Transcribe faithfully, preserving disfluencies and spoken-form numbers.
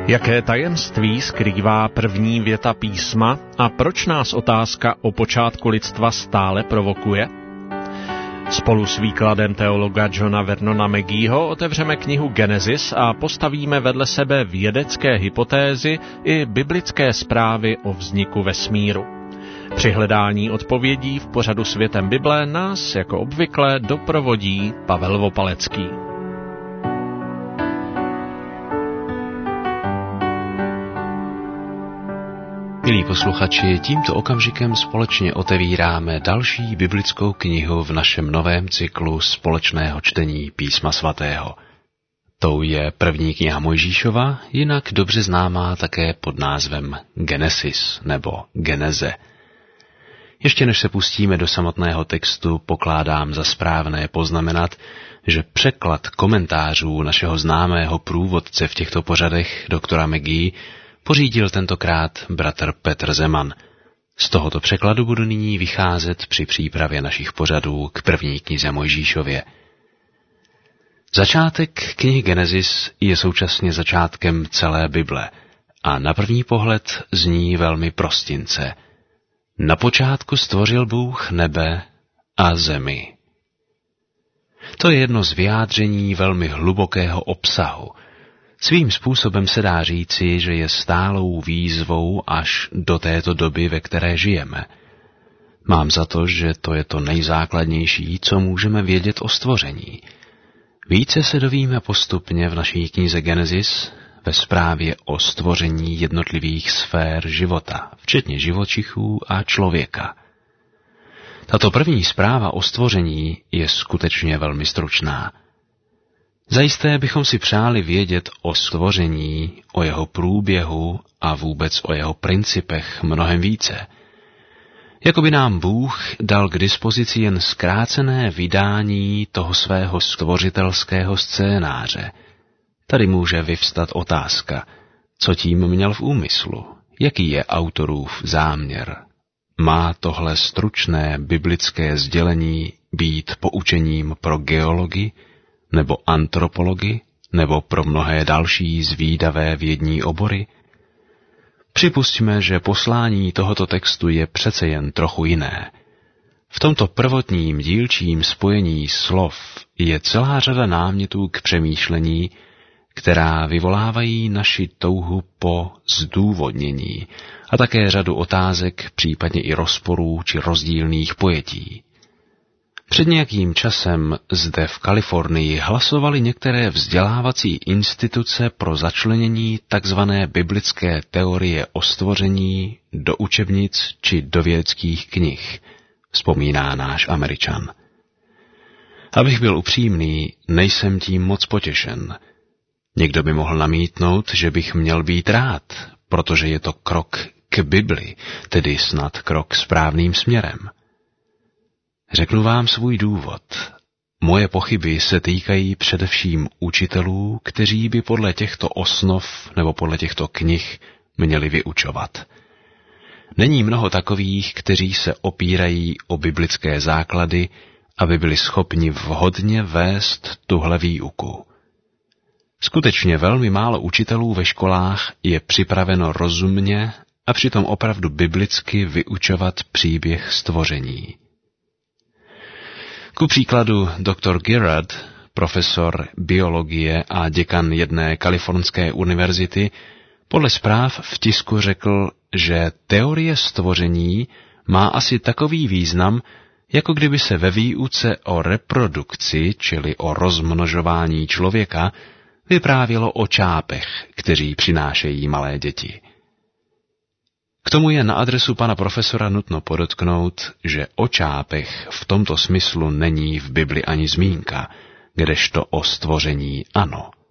Jaké tajemství skrývá první věta písma a proč nás otázka o počátku lidstva stále provokuje? Spolu s výkladem teologa Johna Vernona Mageeho otevřeme knihu Genesis a postavíme vedle sebe vědecké hypotézy i biblické zprávy o vzniku vesmíru. Při hledání odpovědí v pořadu Světem Bible nás, jako obvykle, doprovodí Pavel Vopalecký. Milí posluchači, tímto okamžikem společně otevíráme další biblickou knihu v našem novém cyklu společného čtení Písma svatého. Tou je první kniha Mojžíšova, jinak dobře známá také pod názvem Genesis nebo Geneze. Ještě než se pustíme do samotného textu, pokládám za správné poznamenat, že překlad komentářů našeho známého průvodce v těchto pořadech, doktora Magee, pořídil tentokrát bratr Petr Zeman. Z tohoto překladu budu nyní vycházet při přípravě našich pořadů k první knize Mojžíšově. Začátek knihy Genesis je současně začátkem celé Bible a na první pohled zní velmi prostince. Na počátku stvořil Bůh nebe a zemi. To je jedno z vyjádření velmi hlubokého obsahu. Svým způsobem se dá říci, že je stálou výzvou až do této doby, ve které žijeme. Mám za to, že to je to nejzákladnější, co můžeme vědět o stvoření. Více se dovíme postupně v naší knize Genesis ve zprávě o stvoření jednotlivých sfér života, včetně živočichů a člověka. Tato první zpráva o stvoření je skutečně velmi stručná. Zajisté bychom si přáli vědět o stvoření, o jeho průběhu a vůbec o jeho principech mnohem více. Jakoby nám Bůh dal k dispozici jen zkrácené vydání toho svého stvořitelského scénáře. Tady může vyvstat otázka, co tím měl v úmyslu, jaký je autorův záměr. Má tohle stručné biblické sdělení být poučením pro geology, nebo antropology, nebo pro mnohé další zvídavé vědní obory? Připustíme, že poslání tohoto textu je přece jen trochu jiné. V tomto prvotním dílčím spojení slov je celá řada námětů k přemýšlení, která vyvolávají naši touhu po zdůvodnění a také řadu otázek, případně i rozporů či rozdílných pojetí. Před nějakým časem zde v Kalifornii hlasovaly některé vzdělávací instituce pro začlenění takzvané biblické teorie o stvoření do učebnic či do vědeckých knih, vzpomíná náš Američan. Abych byl upřímný, nejsem tím moc potěšen. Někdo by mohl namítnout, že bych měl být rád, protože je to krok k Bibli, tedy snad krok správným směrem. Řeknu vám svůj důvod. Moje pochyby se týkají především učitelů, kteří by podle těchto osnov nebo podle těchto knih měli vyučovat. Není mnoho takových, kteří se opírají o biblické základy, aby byli schopni vhodně vést tuhle výuku. Skutečně velmi málo učitelů ve školách je připraveno rozumně a přitom opravdu biblicky vyučovat příběh stvoření. Ku příkladu doktor Girard, profesor biologie a děkan jedné kalifornské univerzity, podle zpráv v tisku řekl, že teorie stvoření má asi takový význam, jako kdyby se ve výuce o reprodukci, čili o rozmnožování člověka, vyprávělo o čápech, kteří přinášejí malé děti. K tomu je na adresu pana profesora nutno podotknout, že o čápech v tomto smyslu není v Bibli ani zmínka, kdežto o stvoření ano.